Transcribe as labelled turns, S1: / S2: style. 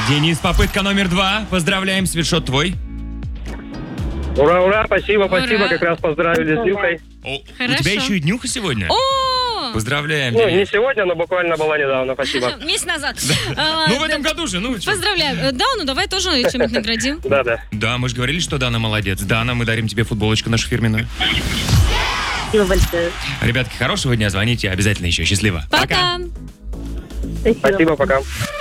S1: Денис, попытка номер 2. Поздравляем, свитшот твой.
S2: Ура, ура, спасибо,
S3: Ура.
S2: как раз поздравили с Днюхой.
S1: У
S3: Хорошо.
S1: тебя еще и днюха сегодня?
S3: О!
S1: Поздравляем,
S2: Ну,
S1: Денис.
S2: не сегодня, но буквально была недавно, спасибо.
S3: Месяц назад.
S1: Ну, в этом году же, ну, чё?
S3: Поздравляю. Да, ну давай тоже чем-нибудь наградим.
S2: Да.
S1: Да, мы же говорили, что Дана молодец. Дана, мы дарим тебе футболочку нашу фирменную.
S4: Спасибо большое.
S1: Ребятки, хорошего дня, звоните обязательно еще. Счастливо.
S3: Пока.
S4: Спасибо.
S2: Спасибо, пока.